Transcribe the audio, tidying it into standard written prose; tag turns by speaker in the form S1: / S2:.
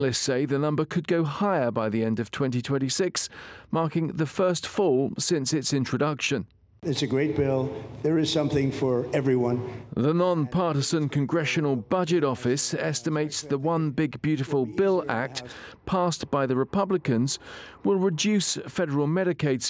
S1: Analysts say the number could go higher by the end of 2026, marking the first fall since its introduction.
S2: It's a great bill. There is something for everyone.
S1: The non-partisan Congressional Budget Office estimates the One Big Beautiful Bill Act, passed by the Republicans, will reduce federal Medicaid